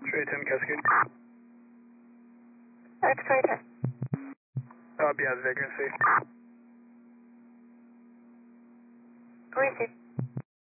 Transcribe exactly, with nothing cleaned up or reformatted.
X-ray ten Cascade. X-ray ten. Uh, yeah, vagrancy. Receive.